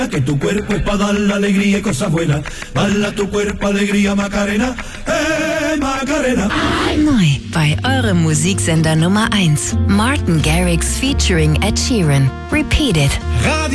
Que tu cuerpo es para dar la alegría y cosas buenas. Dale a tu cuerpo alegría, Macarena. Macarena. Neu bei eurem Musiksender Nummer 1. Martin Garrix featuring Ed Sheeran. Repeat It.